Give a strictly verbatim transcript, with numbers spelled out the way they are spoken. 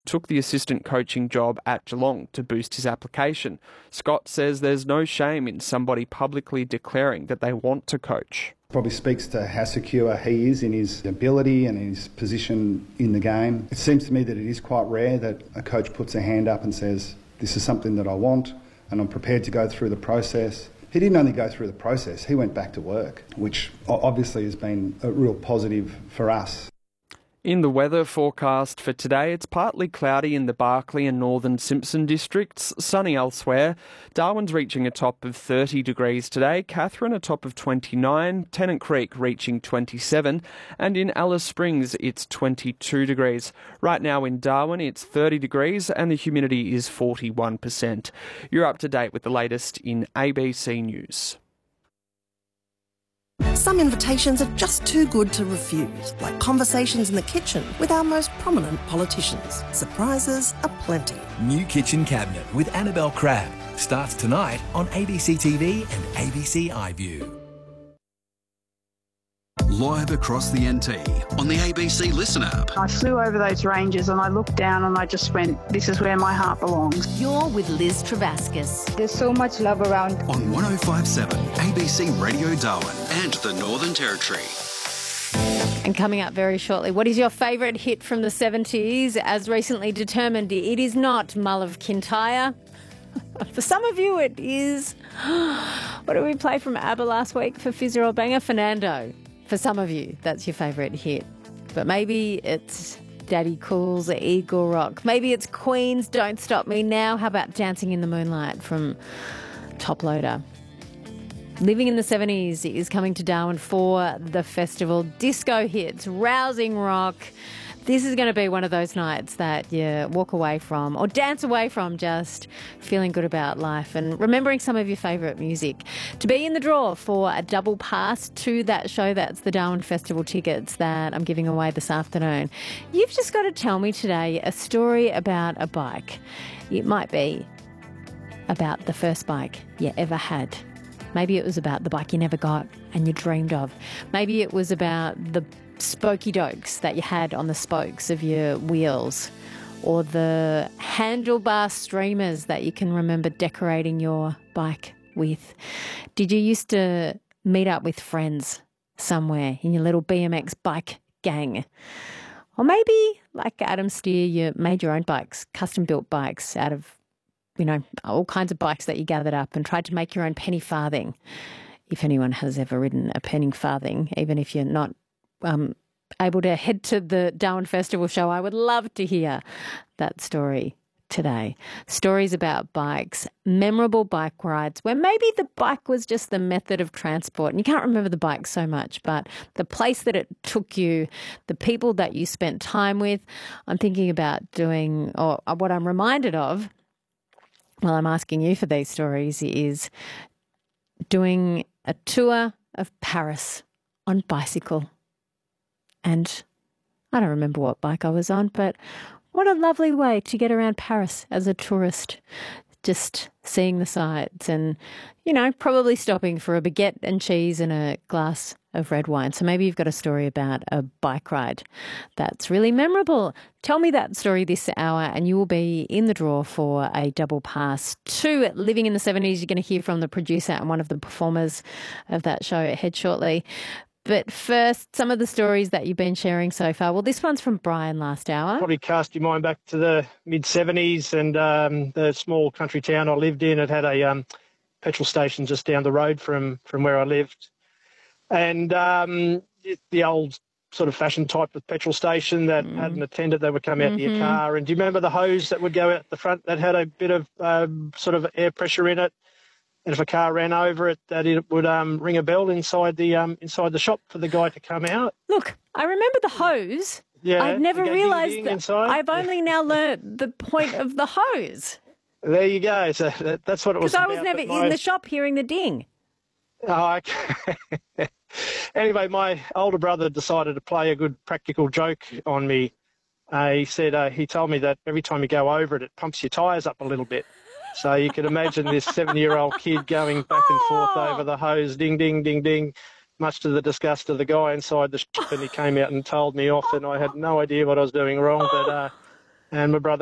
took the assistant coaching job at Geelong to boost his application. Scott says there's no shame in somebody publicly declaring that they want to coach. Probably speaks to how secure he is in his ability and his position in the game. It seems to me that it is quite rare that a coach puts a hand up and says, this is something that I want and I'm prepared to go through the process. He didn't only go through the process, he went back to work, which obviously has been a real positive for us. In the weather forecast for today, it's partly cloudy in the Barkly and Northern Simpson districts, sunny elsewhere. Darwin's reaching a top of thirty degrees today, Katherine a top of twenty-nine, Tennant Creek reaching twenty-seven, and in Alice Springs it's twenty-two degrees. Right now in Darwin it's thirty degrees and the humidity is forty-one percent. You're up to date with the latest in A B C News. Some invitations are just too good to refuse, like conversations in the kitchen with our most prominent politicians. Surprises aplenty. New Kitchen Cabinet with Annabelle Crabb starts tonight on A B C T V and A B C iView. Live across the N T on the A B C Listen app. I flew over those ranges and I looked down and I just went, this is where my heart belongs. You're with Liz Travascus. There's so much love around. On one oh five point seven A B C Radio Darwin and the Northern Territory. And coming up very shortly, what is your favourite hit from the seventies? As recently determined, it is not Mull of Kintyre. For some of you, it is. What did we play from ABBA last week for Fizz or Banger? Fernando. For some of you, that's your favourite hit. But maybe it's Daddy Cool's Eagle Rock. Maybe it's Queen's Don't Stop Me Now. How about Dancing in the Moonlight from Top Loader? Living in the seventies is coming to Darwin for the festival. Disco hits, rousing rock. This is going to be one of those nights that you walk away from or dance away from just feeling good about life and remembering some of your favourite music. To be in the draw for a double pass to that show, that's the Darwin Festival tickets that I'm giving away this afternoon. You've just got to tell me today a story about a bike. It might be about the first bike you ever had. Maybe it was about the bike you never got and you dreamed of. Maybe it was about the spokey dokes that you had on the spokes of your wheels, or the handlebar streamers that you can remember decorating your bike with. Did you used to meet up with friends somewhere in your little B M X bike gang? Or maybe, like Adam Steer, you made your own bikes, custom-built bikes out of, you know, all kinds of bikes that you gathered up and tried to make your own penny farthing. If anyone has ever ridden a penny farthing, even if you're not Um, able to head to the Darwin Festival show, I would love to hear that story today. Stories about bikes, memorable bike rides where maybe the bike was just the method of transport and you can't remember the bike so much, but the place that it took you, the people that you spent time with. I'm thinking about doing, or what I'm reminded of while I'm asking you for these stories, is doing a tour of Paris on bicycle. And I don't remember what bike I was on, but what a lovely way to get around Paris as a tourist, just seeing the sights and, you know, probably stopping for a baguette and cheese and a glass of red wine. So maybe you've got a story about a bike ride that's really memorable. Tell me that story this hour and you will be in the draw for a double pass to Living in the seventies. You're going to hear from the producer and one of the performers of that show ahead shortly. But first, some of the stories that you've been sharing so far. Well, this one's from Brian last hour. Probably cast your mind back to the mid-seventies and um, the small country town I lived in. It had a um, petrol station just down the road from, from where I lived. And um, the old sort of fashion type of petrol station that mm. had an attendant that would come out mm-hmm. to your car. And do you remember the hose that would go out the front that had a bit of um, sort of air pressure in it? And if a car ran over it, that it would um, ring a bell inside the um, inside the shop for the guy to come out. Look, I remember the hose. Yeah, I've never realised that. Inside. I've only now learnt the point of the hose. There you go. So that, that's what it was. Because I was never my... in the shop hearing the ding. Oh, okay. Anyway, my older brother decided to play a good practical joke on me. Uh, he said uh, he told me that every time you go over it, it pumps your tyres up a little bit. So you can imagine this seven-year-old kid going back and forth oh. over the hose, ding, ding, ding, ding, much to the disgust of the guy inside the shop. And he came out and told me off, and I had no idea what I was doing wrong. But uh, and my brother